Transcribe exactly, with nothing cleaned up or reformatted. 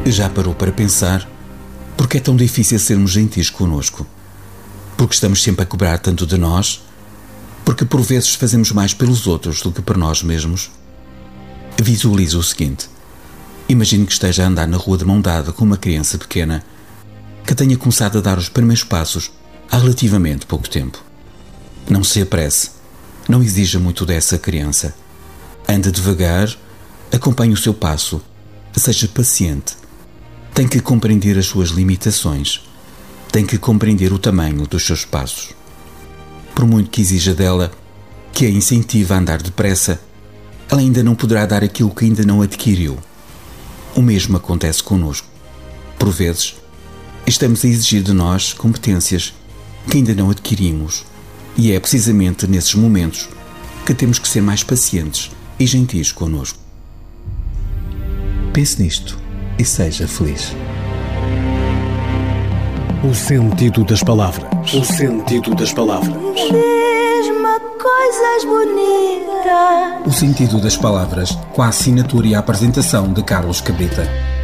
Já parou para pensar porque é tão difícil sermos gentis connosco? Porque estamos sempre a cobrar tanto de nós? Porque por vezes fazemos mais pelos outros do que por nós mesmos? Visualize o seguinte. Imagine que esteja a andar na rua de mão dada com uma criança pequena que tenha começado a dar os primeiros passos há relativamente pouco tempo. Não se apresse. Não exija muito dessa criança. Ande devagar, acompanhe o seu passo, seja paciente. Tem que compreender as suas limitações. Tem que compreender o tamanho dos seus passos. Por muito que exija dela que a incentive a andar depressa, ela ainda não poderá dar aquilo que ainda não adquiriu. O mesmo acontece connosco. Por vezes, estamos a exigir de nós competências que ainda não adquirimos, e é precisamente nesses momentos que temos que ser mais pacientes e gentis connosco. Pense nisto e seja feliz. O sentido das palavras. O sentido das palavras. Diz-me coisas bonitas. O sentido das palavras, com a assinatura e a apresentação de Carlos Cabrita.